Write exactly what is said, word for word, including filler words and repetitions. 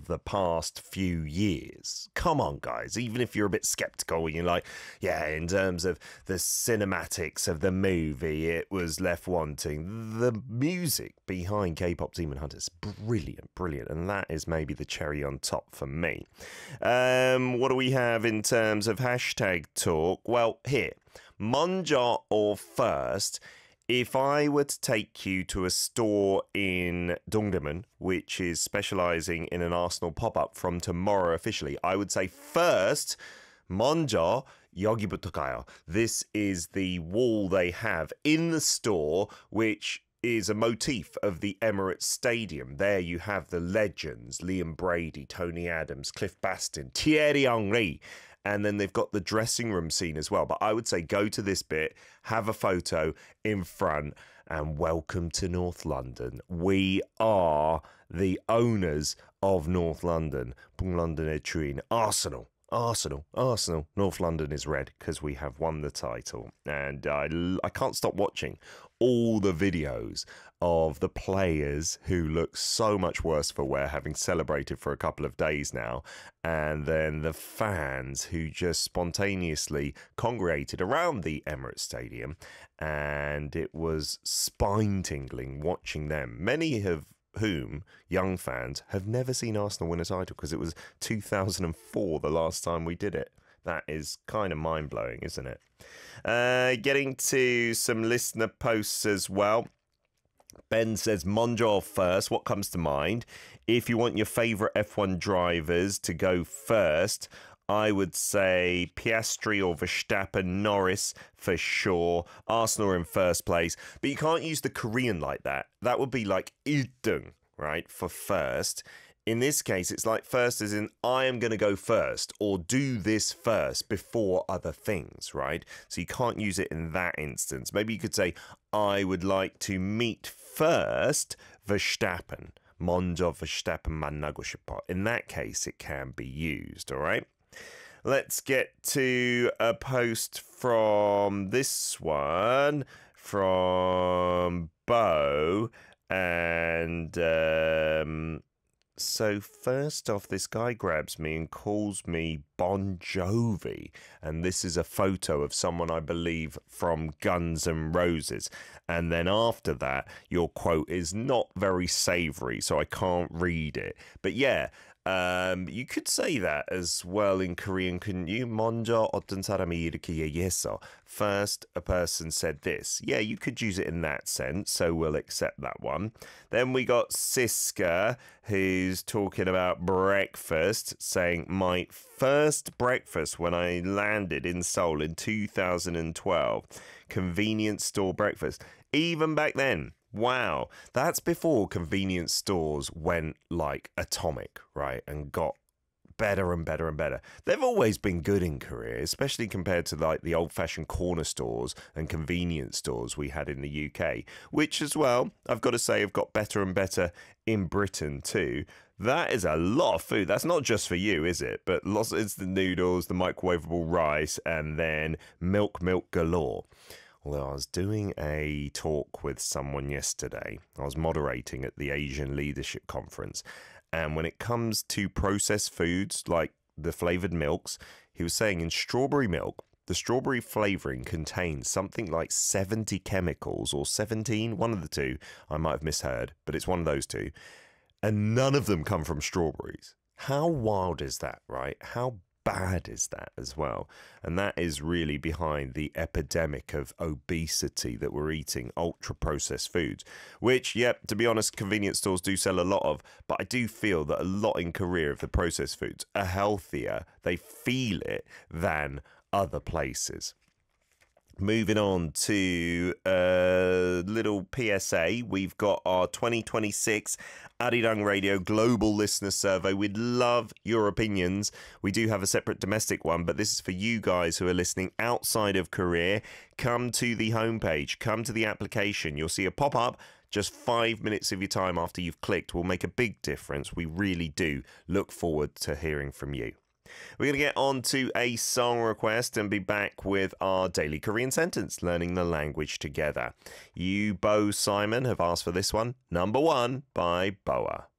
the past few years. Come on, guys. Even if you're a bit skeptical, you're like, yeah, in terms of the cinematics of the movie, it was left wanting. The music behind K-pop Demon Hunters, brilliant, brilliant. And that is maybe the cherry on top for me. Um, what do we have in terms of hashtag talk? Well, here, 먼저 or first. If I were to take you to a store in Dongdaemun, which is specialising in an Arsenal pop-up from tomorrow officially, I would say first, 먼저 여기부터 가요. This is the wall they have in the store, which is a motif of the Emirates Stadium. There you have the legends, Liam Brady, Tony Adams, Cliff Bastin, Thierry Henry. And then they've got the dressing room scene as well. But I would say go to this bit, have a photo in front, and welcome to North London. We are the owners of North London. Bung London Edtruin, Arsenal. Arsenal, Arsenal, North London is red because we have won the title. And I, I can't stop watching all the videos of the players who look so much worse for wear, having celebrated for a couple of days now. And then the fans who just spontaneously congregated around the Emirates Stadium. And it was spine-tingling watching them. Many have whom, young fans, have never seen Arsenal win a title because it was two thousand four the last time we did it. That is kind of mind-blowing, isn't it? Uh, getting to some listener posts as well. Ben says, 먼저 first. What comes to mind? If you want your favourite F one drivers to go first, I would say Piastri or Verstappen, Norris for sure. Arsenal are in first place. But you can't use the Korean like that. That would be like 일 등, right, for first. In this case, it's like first as in I am going to go first or do this first before other things, right? So you can't use it in that instance. Maybe you could say I would like to meet first Verstappen. 먼저 Verstappen 만나고 싶어. In that case, it can be used, all right? Let's get to a post from this one from Bo. And um, so first off, this guy grabs me and calls me Bon Jovi. And this is a photo of someone, I believe, from Guns N' Roses. And then after that, your quote is not very savoury, so I can't read it. But yeah, Um, you could say that as well in Korean, couldn't you? 먼저 어떤 사람이 이렇게 얘기했어. First, a person said this. Yeah, you could use it in that sense, so we'll accept that one. Then we got Siska, who's talking about breakfast, saying, my first breakfast when I landed in Seoul in two thousand twelve. Convenience store breakfast. Even back then. Wow, that's before convenience stores went like atomic, right? And got better and better and better. They've always been good in Korea, especially compared to like the old-fashioned corner stores and convenience stores we had in the U K, which as well, I've got to say, have got better and better in Britain too. That is a lot of food. That's not just for you, is it? But lots of it's the noodles, the microwavable rice, and then milk, milk galore. Although I was doing a talk with someone yesterday, I was moderating at the Asian Leadership Conference, and when it comes to processed foods like the flavoured milks, he was saying in strawberry milk, the strawberry flavouring contains something like seventy chemicals, or seventeen, one of the two, I might have misheard, but it's one of those two, and none of them come from strawberries. How wild is that, right? How bad is that as well? And that is really behind the epidemic of obesity that we're eating ultra processed foods, which, yep, to be honest, convenience stores do sell a lot of, but I do feel that a lot in Korea of the processed foods are healthier, they feel it, than other places. Moving on to a little P S A, we've got our twenty twenty-six Arirang Radio Global Listener Survey. We'd love your opinions. We do have a separate domestic one, but this is for you guys who are listening outside of Korea. Come to the homepage, come to the application. You'll see a pop-up. Just five minutes of your time after you've clicked will make a big difference. We really do look forward to hearing from you. We're going to get on to a song request and be back with our daily Korean sentence, learning the language together. You, Bo Simon, have asked for this one. Number one by Boa.